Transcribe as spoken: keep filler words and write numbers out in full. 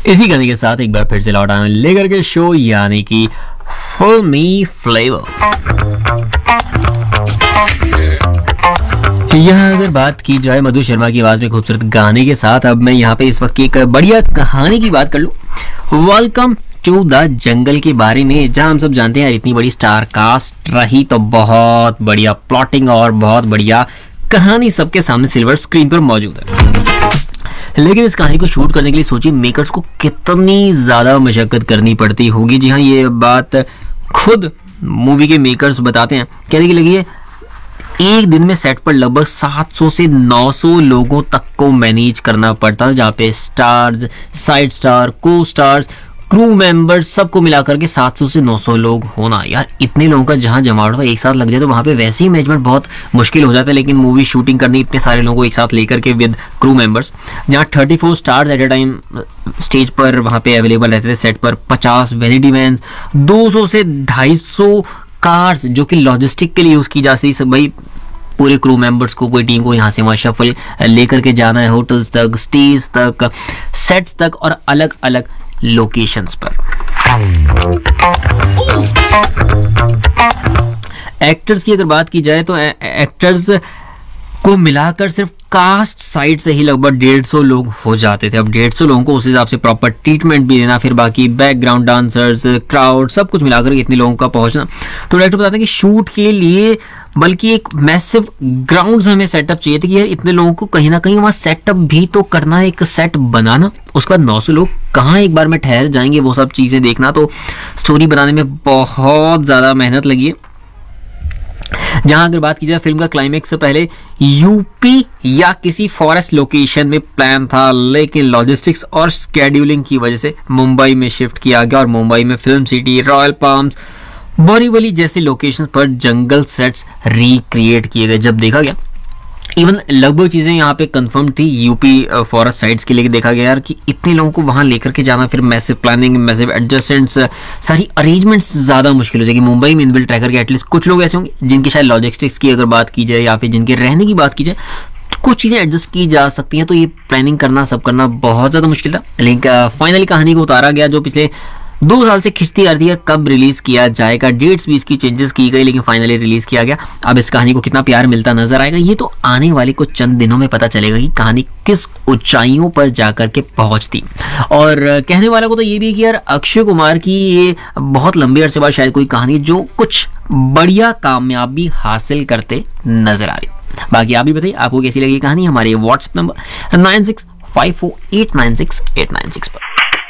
इसी गाने के साथ एक बार फिर से लौट आए लेकर के शो यानी कि फिल्मी फ्लेवर। यहाँ अगर बात की जाए मधु शर्मा की आवाज में खूबसूरत गाने के साथ, अब मैं यहाँ पे इस वक्त की एक बढ़िया कहानी की बात कर लूं। वेलकम टू द जंगल के बारे में, जहां हम सब जानते हैं यार इतनी बड़ी स्टार कास्ट रही तो बहुत बढ़िया प्लॉटिंग और बहुत बढ़िया कहानी सबके सामने सिल्वर स्क्रीन पर मौजूद है। लेकिन इस कहानी को शूट करने के लिए सोचिए मेकर्स को कितनी ज्यादा मशक्कत करनी पड़ती होगी। जी हाँ, ये बात खुद मूवी के मेकर्स बताते हैं। कहने की लगी है एक दिन में सेट पर लगभग सात सौ से नौ सौ लोगों तक को मैनेज करना पड़ता, जहाँ पे स्टार्स, साइड स्टार, को स्टार्स, क्रू मेंबर्स सबको मिलाकर के सात सौ से नौ सौ लोग होना। यार इतने लोगों का जहां जमावड़ा एक साथ लग जाए तो वहां पे वैसे ही मैनेजमेंट बहुत मुश्किल हो जाता है। लेकिन मूवी शूटिंग करनी इतने सारे लोगों को एक साथ लेकर के विद क्रू मेंबर्स, जहां चौंतीस स्टार्स एट ए टाइम स्टेज पर वहां पे अवेलेबल रहते थे सेट पर, पचास वैनिटी वैन्स, दो सौ से ढाई सौ कार्स जो कि लॉजिस्टिक के लिए यूज की जा सकती। भाई पूरे क्रू मेंबर्स को, पूरी टीम को यहाँ से वहाँ शफल लेकर के जाना है, होटल्स तक, स्टेज तक, सेट्स तक और अलग अलग लोकेशंस पर। एक्टर्स की अगर बात की जाए तो एक्टर्स को मिलाकर सिर्फ कास्ट साइड से ही लगभग डेढ़ सौ लोग हो जाते थे। अब डेढ़ सौ लोगों को उस हिसाब से प्रॉपर ट्रीटमेंट भी देना, फिर बाकी बैकग्राउंड डांसर्स, क्राउड, सब कुछ मिलाकर इतने लोगों का पहुंचना। तो डायरेक्टर बताते हैं कि शूट के लिए बल्कि एक मैसिव ग्राउंड हमें सेटअप चाहिए था कि यार इतने लोगों को कहीं ना कहीं वहाँ सेटअप भी तो करना, एक सेट बनाना, उसके बाद नौ सौ लोग कहाँ एक बार में ठहर जाएंगे, वो सब चीज़ें देखना। तो स्टोरी बनाने में बहुत ज़्यादा मेहनत लगी है। जहां अगर बात की जाए फिल्म का क्लाइमेक्स से पहले यूपी या किसी फॉरेस्ट लोकेशन में प्लान था, लेकिन लॉजिस्टिक्स और स्केड्यूलिंग की वजह से मुंबई में शिफ्ट किया गया और मुंबई में film city, royal palms, Borivali जैसे लोकेशंस पर जंगल सेट्स रिक्रिएट किए गए। जब देखा गया इवन लगभग चीजें यहाँ पे कंफर्म थी यूपी फॉरेस्ट साइट्स के लिए, देखा गया यार कि इतने लोगों को वहां लेकर के जाना, फिर मैसिव प्लानिंग, मैसिव एडजस्टमेंट्स, सारी अरेंजमेंट्स ज्यादा मुश्किल हो जाएगी। मुंबई में इनबिल्ट रह करके एटलीस्ट कुछ लोग ऐसे होंगे जिनकी शायद लॉजिस्टिक्स की अगर बात की जाए या फिर जिनके रहने की बात की जाए तो कुछ चीजें एडजस्ट की जा सकती हैं। तो ये प्लानिंग करना, सब करना बहुत ज्यादा मुश्किल था। लेकिन फाइनली कहानी को उतारा गया जो पिछले दो साल से खिंचती आ रही है, कब रिलीज किया जाएगा, डेट्स भी इसकी चेंजेस की गई, लेकिन फाइनली रिलीज किया गया। अब इस कहानी को कितना प्यार मिलता नजर आएगा ये तो आने वाले कुछ चंद दिनों में पता चलेगा कि कहानी किस ऊंचाइयों पर जाकर के पहुंचती। और कहने वाला को तो ये भी है कि यार अक्षय कुमार की ये बहुत लंबे अरसे बाद शायद कोई कहानी जो कुछ बढ़िया कामयाबी हासिल करते नजर आ रही। बाकी आप भी बताइए आपको कैसी लगी कहानी हमारे WhatsApp number nine six five four eight nine six eight nine six पर।